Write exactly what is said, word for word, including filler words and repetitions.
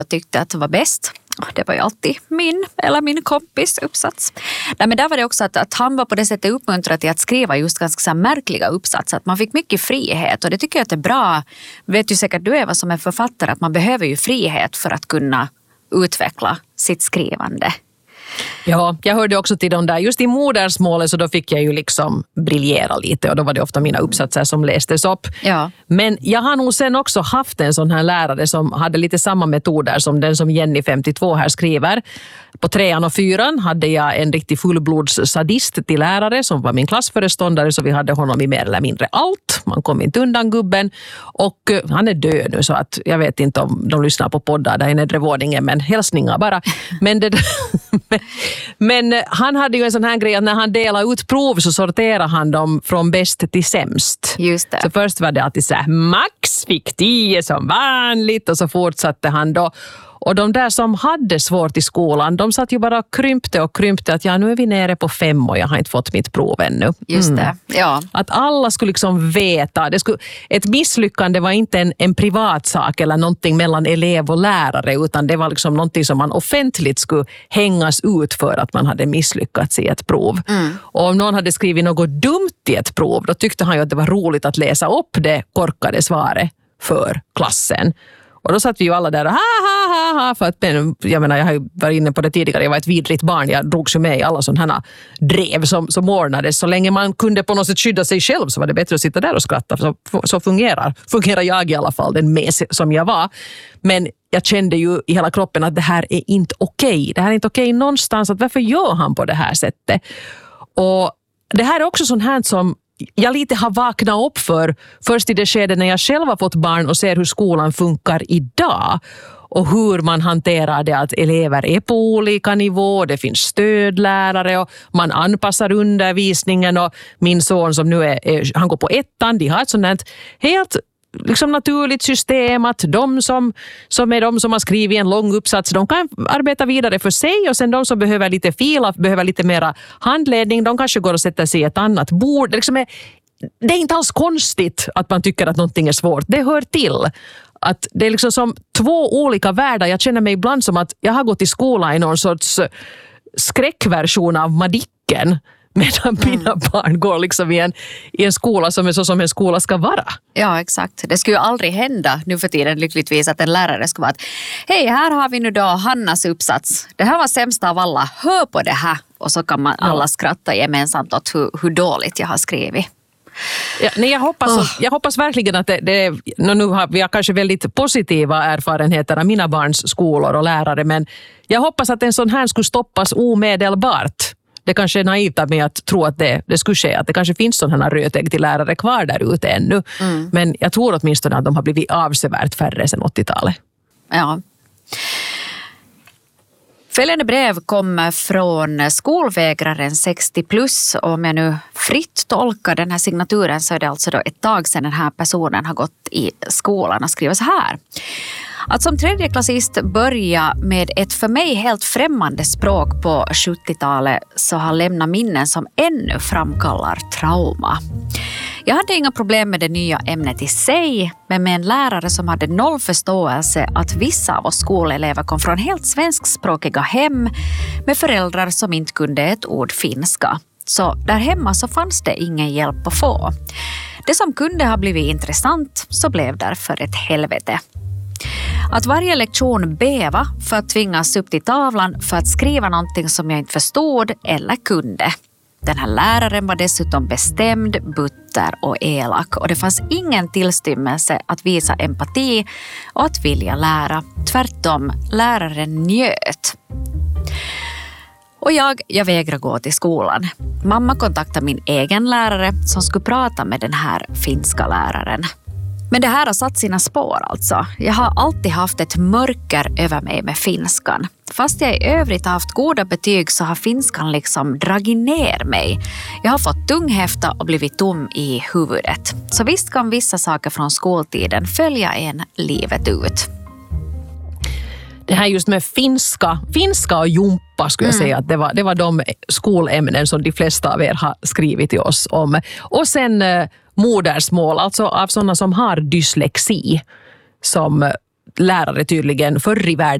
och tyckte att det var bäst. Det var ju alltid min eller min kompis uppsats. Nej, men där var det också att, att han var på det sättet uppmuntrad till att skriva just ganska så märkliga uppsatser. Att man fick mycket frihet och det tycker jag att det är bra. Vet ju säkert du, Eva, som är författare, att man behöver ju frihet för att kunna utveckla sitt skrivande. Ja, jag hörde också till de där, just i modersmålet så då fick jag ju liksom briljera lite och då var det ofta mina uppsatser som lästes upp. Ja. Men jag har nog sen också haft en sån här lärare som hade lite samma metoder som den som Jenny femtiotvå här skriver. På trean och fyran hade jag en riktig fullblods sadist till lärare som var min klassföreståndare, så vi hade honom i mer eller mindre allt. Man kom inte undan gubben och han är död nu, så att jag vet inte om de lyssnar på poddar där i nedre våningen, men hälsningar bara. Men, det, men han hade ju en sån här grej att när han delade ut prov så sorterade han dem från bäst till sämst. Just det. Så först var det alltid så här, Max fick tio som vanligt, och så fortsatte han då. Och de där som hade svårt i skolan, de satt ju bara och krympte och krympte att ja, nu är vi nere på fem och jag har inte fått mitt prov ännu. Just det, ja. Att alla skulle liksom veta. Det skulle, ett misslyckande var inte en, en privat sak eller någonting mellan elev och lärare, utan det var liksom någonting som man offentligt skulle hängas ut för att man hade misslyckats i ett prov. Mm. Och om någon hade skrivit något dumt i ett prov, då tyckte han ju att det var roligt att läsa upp det korkade svaret för klassen. Och då satt vi ju alla där och ha ha ha ha, för att jag menar, jag har ju varit inne på det tidigare, jag var ett vidrigt barn, jag drogs ju med i alla sådana här drev som, som ordnades. Så länge man kunde på något sätt skydda sig själv så var det bättre att sitta där och skratta. Så, så fungerar, fungerar jag i alla fall, den mes som jag var. Men jag kände ju i hela kroppen att det här är inte okej. Det här är inte okej någonstans, att varför gör han på det här sättet? Och det här är också sånt här som jag lite har vaknat upp för först i det skede när jag själv har fått barn och ser hur skolan funkar idag. Och hur man hanterar det att elever är på olika nivå, det finns stödlärare och man anpassar undervisningen. Och min son som nu är, är han går på ettan, de har ett sånt här helt liksom naturligt system att de som, som är de som har skrivit en lång uppsats, de kan arbeta vidare för sig, och sen de som behöver lite fila, behöver lite mera handledning, de kanske går och sätter sig i ett annat bord. Det, liksom är, det är inte alls konstigt att man tycker att någonting är svårt. Det hör till. Att det är liksom som två olika världar. Jag känner mig ibland som att jag har gått i skolan i någon sorts skräckversion av Madicken. Medan mm. mina barn går liksom i en, i en skola som är så som en skola ska vara. Ja, exakt. Det skulle ju aldrig hända nu för tiden lyckligtvis att en lärare skulle vara att hej, här har vi nu då Hannas uppsats. Det här var sämsta av alla. Hör på det här. Och så kan man alla skratta gemensamt åt hur, hur dåligt jag har skrivit. Ja, nej, jag, hoppas, oh. jag hoppas verkligen att det, det nu har vi har kanske väldigt positiva erfarenheter av mina barns skolor och lärare, men jag hoppas att en sån här skulle stoppas omedelbart. Det kanske är naivt av mig att tro att det, det skulle ske, att det kanske finns sådana här rötägg till lärare kvar där ute ännu. Mm. Men jag tror åtminstone att de har blivit avsevärt färre sedan åttiotalet. Ja. Följande brev kommer från skolvägraren sextio plus, och om jag nu fritt tolkar den här signaturen så är det alltså då ett tag sedan den här personen har gått i skolan och skriver så här. Att som tredjeklassist börja med ett för mig helt främmande språk på sjuttiotalet så har lämnat minnen som ännu framkallar trauma. Jag hade inga problem med det nya ämnet i sig, men med en lärare som hade noll förståelse att vissa av oss skolelever kom från helt svenskspråkiga hem med föräldrar som inte kunde ett ord finska. Så där hemma så fanns det ingen hjälp att få. Det som kunde ha blivit intressant så blev därför ett helvete. Att varje lektion beva för att tvingas upp till tavlan för att skriva någonting som jag inte förstod eller kunde. Den här läraren var dessutom bestämd, butter och elak, och det fanns ingen tillstymmelse att visa empati och att vilja lära. Tvärtom, läraren njöt. Och jag, jag vägrar gå till skolan. Mamma kontaktade min egen lärare som skulle prata med den här finska läraren. Men det här har satt sina spår alltså. Jag har alltid haft ett mörker över mig med finskan. Fast jag i övrigt har haft goda betyg så har finskan liksom dragit ner mig. Jag har fått tunghäfta och blivit tom i huvudet. Så visst kan vissa saker från skoltiden följa en livet ut. Det här just med finska, finska och jumpa skulle jag mm. säga att det var, det var de skolämnen som de flesta av er har skrivit till oss om. Och sen modersmål, alltså av sådana som har dyslexi, som lärare tydligen förr i världen